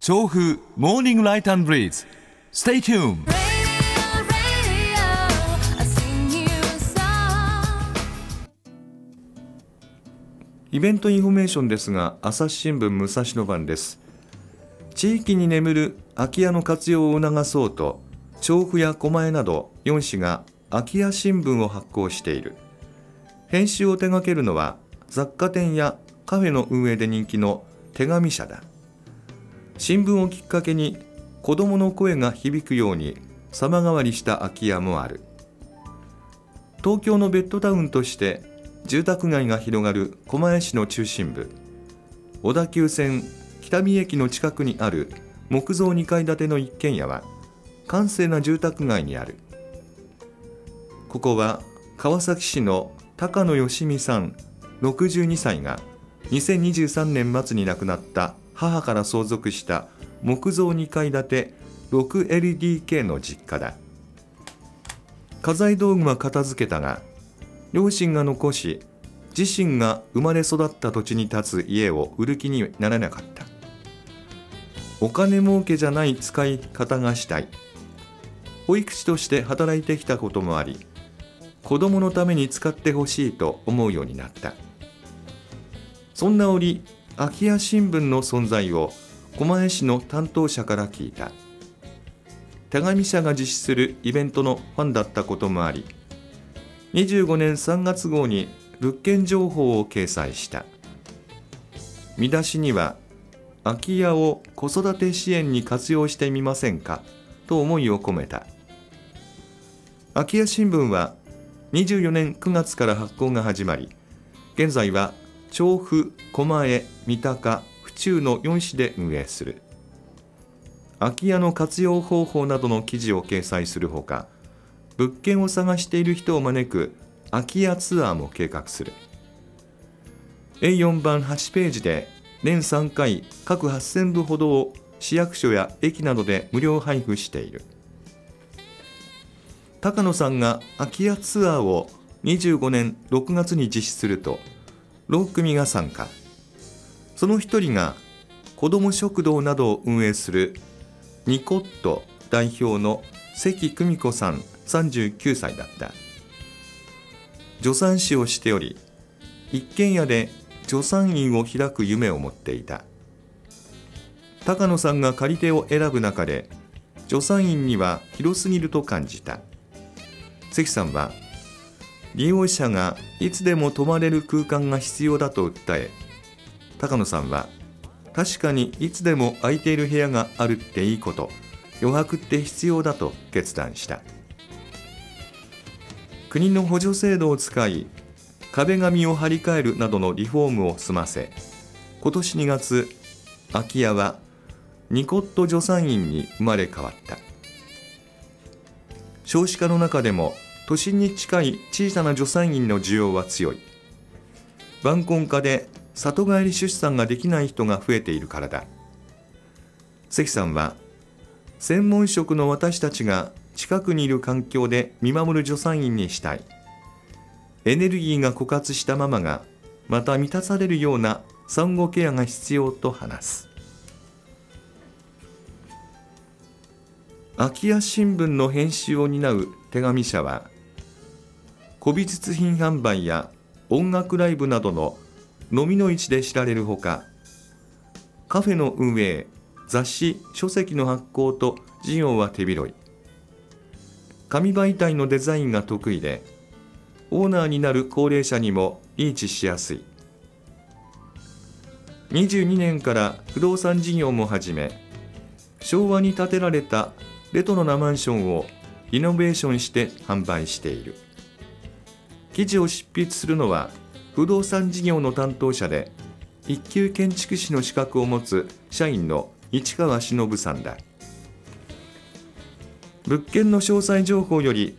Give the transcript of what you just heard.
調布モーニングライト&ブリーズ Stay tuned。 イベントインフォメーションですが、朝日新聞武蔵野版です。地域に眠る空き家の活用を促そうと、調布や狛江など4市が空き家新聞を発行している。編集を手掛けるのは雑貨店やカフェの運営で人気の手紙社だ。新聞をきっかけに子どもの声が響くように様変わりした空き家もある。東京のベッドタウンとして住宅街が広がる狛江市の中心部、小田急線北見駅の近くにある木造2階建ての一軒家は閑静な住宅街にある。ここは川崎市の高野義美さん62歳が2023年末に亡くなった母から相続した木造2階建て 6LDK の実家だ。家財道具は片付けたが、両親が残し自身が生まれ育った土地に建つ家を売る気にならなかった。お金儲けじゃない使い方がしたい。保育士として働いてきたこともあり、子供のために使ってほしいと思うようになった。そんな折、空き家新聞の存在を狛江市の担当者から聞いた。手紙社が実施するイベントのファンだったこともあり、25年3月号に物件情報を掲載した。見出しには、空き家を子育て支援に活用してみませんかと思いを込めた。空き家新聞は24年9月から発行が始まり、現在は調布、狛江、三鷹、府中の4市で運営する。空き家の活用方法などの記事を掲載するほか、物件を探している人を招く空き家ツアーも計画する。 A4 版8ページで年3回各8000部ほどを市役所や駅などで無料配布している。高野さんが空き家ツアーを25年6月に実施すると、6組が参加。その一人が子ども食堂などを運営するニコット代表の関久美子さん39歳だった。助産師をしており、一軒家で助産院を開く夢を持っていた。高野さんが借り手を選ぶ中で、助産院には広すぎると感じた。関さんは、利用者がいつでも泊まれる空間が必要だと訴え、高野さんは、確かにいつでも空いている部屋があるっていいこと、余白って必要だと決断した。国の補助制度を使い、壁紙を張り替えるなどのリフォームを済ませ、今年2月、空き家はニコット助産院に生まれ変わった。少子化の中でも都心に近い小さな助産院の需要は強い。晩婚化で里帰り出産ができない人が増えているからだ。関さんは、専門職の私たちが近くにいる環境で見守る助産院にしたい。エネルギーが枯渇したママがまた満たされるような産後ケアが必要と話す。空き家新聞の編集を担う手紙社は、古美術品販売や音楽ライブなどの飲みの市で知られるほか、カフェの運営、雑誌、書籍の発行と事業は手広い。紙媒体のデザインが得意で、オーナーになる高齢者にもリーチしやすい。22年から不動産事業も始め、昭和に建てられたレトロなマンションをリノベーションして販売している。記事を執筆するのは不動産事業の担当者で、一級建築士の資格を持つ社員の市川忍さんだ。物件の詳細情報より